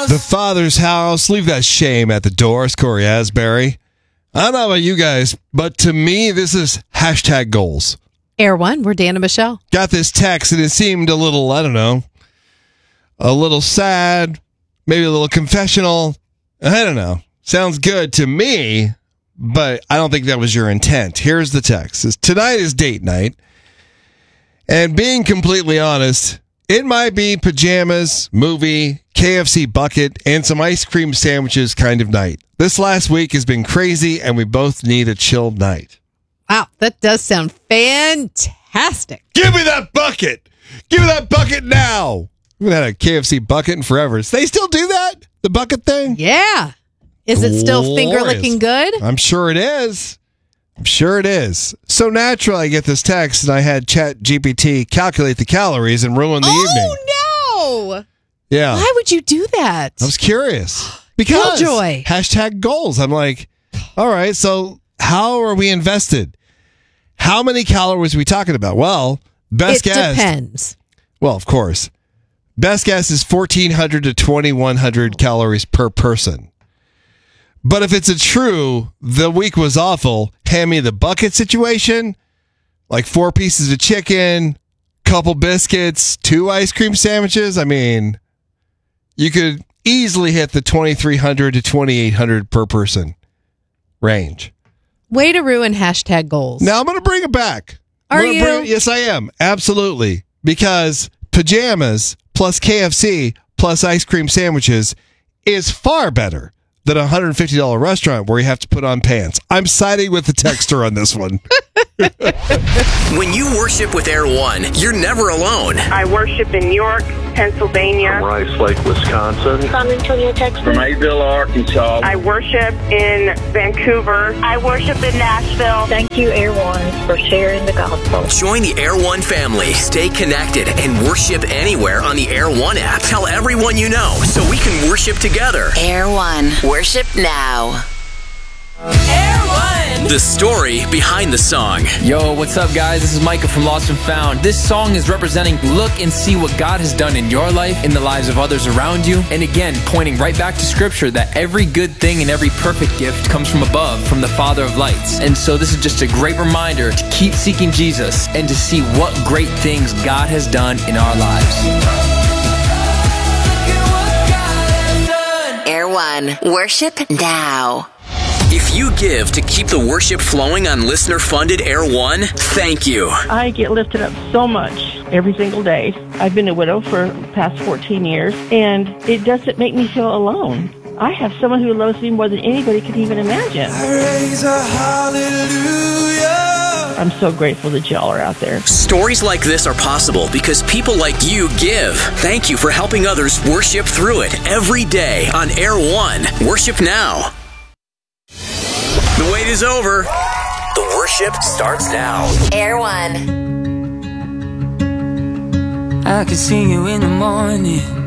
The Father's house. Leave that shame at the door. It's Corey Asbury. I don't know about you guys, but to me, this is hashtag goals. Air One, we're Dan and Michelle. Got this text and it seemed a little, I don't know, a little sad, maybe a little confessional. I don't know. Sounds good to me, but I don't think that was your intent. Here's the text. It says, tonight is date night. And being completely honest, it might be pajamas, movie, KFC bucket, and some ice cream sandwiches kind of night. This last week has been crazy, and we both need a chilled night. Wow, that does sound fantastic. Give me that bucket! Give me that bucket now! We haven't had a KFC bucket in forever. Do they still do that? The bucket thing? Yeah. Is it still finger licking good? I'm sure it is. I'm sure it is. So naturally, I get this text, and I had ChatGPT calculate the calories and ruin the evening. Oh, no! Yeah. Why would you do that? I was curious. Because Killjoy. hashtag goals. I'm like, all right, so how are we invested? How many calories are we talking about? Well, best guess. It depends. Well, of course. Best guess is 1,400 to 2,100 calories per person. But if it's a true, the week was awful, hand me the bucket situation, like 4 pieces of chicken, couple biscuits, 2 ice cream sandwiches. I mean, you could easily hit the 2,300 to 2,800 per person range. Way to ruin hashtag goals. Now I'm going to bring it back. Are you? Yes, I am. Absolutely. Because pajamas plus KFC plus ice cream sandwiches is far better than a $150 restaurant where you have to put on pants. I'm siding with the texter on this one. When you worship with Air One, you're never alone. I worship in York, Pennsylvania. From Rice Lake, Wisconsin. San Antonio, Texas. From Mayville, Arkansas. I worship in Vancouver. I worship in Nashville. Thank you, Air One, for sharing the gospel. Join the Air One family. Stay connected and worship anywhere on the Air One app. Tell everyone you know so we can worship together. Air One. Worship now. Air One. The story behind the song. Yo, what's up, guys? This is Micah from Lost and Found. This song is representing look and see what God has done in your life, in the lives of others around you, and again, pointing right back to Scripture that every good thing and every perfect gift comes from above, from the Father of lights. And so this is just a great reminder to keep seeking Jesus and to see what great things God has done in our lives. Air One. Worship now. If you give to keep the worship flowing on listener-funded Air One, thank you. I get lifted up so much every single day. I've been a widow for the past 14 years, and it doesn't make me feel alone. I have someone who loves me more than anybody could even imagine. I raise a hallelujah. I'm so grateful that y'all are out there. Stories like this are possible because people like you give. Thank you for helping others worship through it every day on Air One. Worship now. The wait is over. The worship starts now. Air One. I can see you in the morning.